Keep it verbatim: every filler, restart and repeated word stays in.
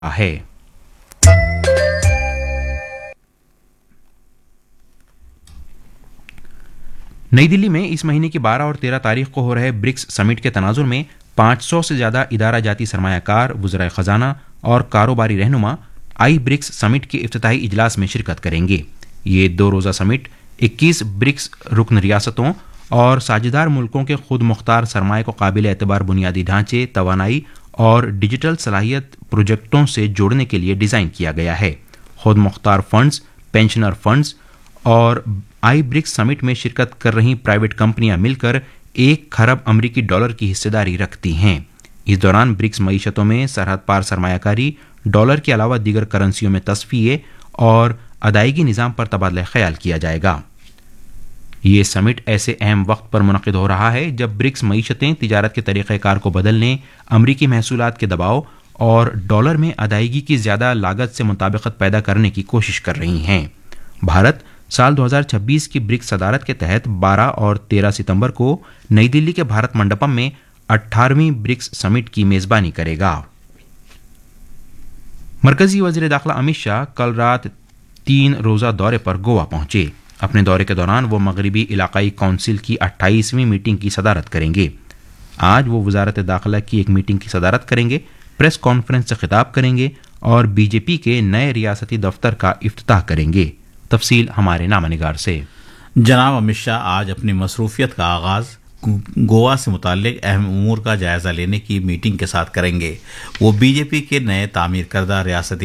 ہے۔ نئی دلی میں اس مہینے کی بارہ اور تیرہ تاریخ کو ہو رہے برکس سمٹ کے تناظر میں پانچ سو سے زیادہ ادارہ جاتی سرمایہ کار، وزرائے خزانہ اور کاروباری رہنما آئی برکس سمٹ کے افتتاحی اجلاس میں شرکت کریں گے۔ یہ دو روزہ سمٹ اکیس برکس رکن ریاستوں اور ساجھیدار ملکوں کے خود مختار سرمایہ کو قابل اعتبار بنیادی ڈھانچے، توانائی اور ڈیجیٹل صلاحیت پروجیکٹوں سے جوڑنے کے لیے ڈیزائن کیا گیا ہے۔ خود مختار فنڈز، پینشنر فنڈز اور آئی برکس سمٹ میں شرکت کر رہی پرائیویٹ کمپنیاں مل کر ایک کھرب امریکی ڈالر کی حصہ داری رکھتی ہیں۔ اس دوران برکس معیشتوں میں سرحد پار سرمایہ کاری، ڈالر کے علاوہ دیگر کرنسیوں میں تصفیے اور ادائیگی نظام پر تبادلہ خیال کیا جائے گا۔ یہ سمٹ ایسے اہم وقت پر منعقد ہو رہا ہے جب برکس معیشتیں تجارت کے طریقہ کار کو بدلنے، امریکی محصولات کے دباؤ اور ڈالر میں ادائیگی کی زیادہ لاگت سے مطابقت پیدا کرنے کی کوشش کر رہی ہیں۔ بھارت سال دو ہزار چھبیس کی برکس صدارت کے تحت بارہ اور تیرہ ستمبر کو نئی دلی کے بھارت منڈپم میں اٹھارہویں برکس سمٹ کی میزبانی کرے گا۔ مرکزی وزیر داخلہ امت شاہ کل رات تین روزہ دورے پر گوا پہنچے۔ اپنے دورے کے دوران وہ مغربی علاقائی کونسل کی اٹھائیسویں میٹنگ کی صدارت کریں گے۔ آج وہ وزارت داخلہ کی ایک میٹنگ کی صدارت کریں گے، پریس کانفرنس سے خطاب کریں گے اور بی جے پی کے نئے ریاستی دفتر کا افتتاح کریں گے۔ تفصیل ہمارے نامہ نگار سے۔ جناب امت شاہ آج اپنی مصروفیت کا آغاز گوا سے متعلق اہم امور کا جائزہ لینے کی میٹنگ کے ساتھ کریں گے۔ وہ بی جے پی کے نئے تعمیر کردہ ریاستی